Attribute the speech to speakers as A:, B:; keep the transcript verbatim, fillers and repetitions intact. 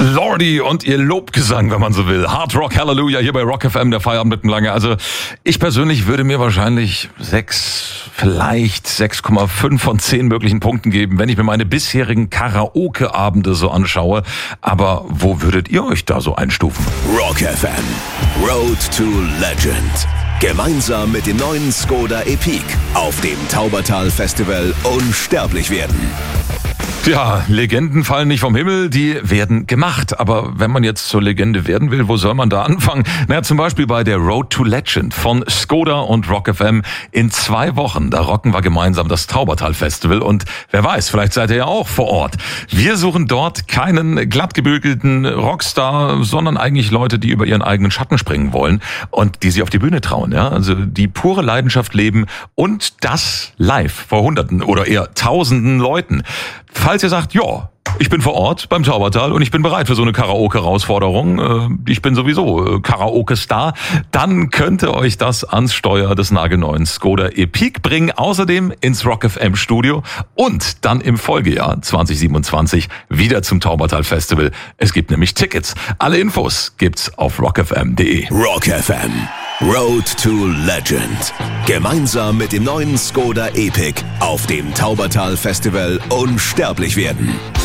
A: Lordi und ihr Lobgesang, wenn man so will. Hard Rock Hallelujah hier bei Rock F M, der Feierabend mit dem Lange. Also ich persönlich würde mir wahrscheinlich sechs, vielleicht sechs Komma fünf von zehn möglichen Punkten geben, wenn ich mir meine bisherigen Karaoke-Abende so anschaue. Aber wo würdet ihr euch da so einstufen?
B: Rock F M, Road to Legend. Gemeinsam mit dem neuen Skoda Epiq auf dem Taubertal Festival unsterblich werden.
A: Ja, Legenden fallen nicht vom Himmel, die werden gemacht. Aber wenn man jetzt zur Legende werden will, wo soll man da anfangen? Naja, zum Beispiel bei der Road to Legend von Skoda und Rock F M. In zwei Wochen, da rocken wir gemeinsam das Taubertal Festival. Und wer weiß, vielleicht seid ihr ja auch vor Ort. Wir suchen dort keinen glattgebügelten Rockstar, sondern eigentlich Leute, die über ihren eigenen Schatten springen wollen und die sich auf die Bühne trauen. Ja, also die pure Leidenschaft leben und das live vor Hunderten oder eher Tausenden Leuten. Falls ihr sagt, ja, ich bin vor Ort beim Taubertal und ich bin bereit für so eine Karaoke-Herausforderung, ich bin sowieso Karaoke-Star, dann könnte euch das ans Steuer des nagelneuen Skoda Epiq bringen, außerdem ins Rock F M Studio und dann im Folgejahr zwanzig siebenundzwanzig wieder zum Taubertal Festival. Es gibt nämlich Tickets. Alle Infos gibt's auf rock f m punkt d e.
B: Rock F M, Road to Legend. Gemeinsam mit dem neuen Skoda Epiq auf dem Taubertal Festival unsterblich werden.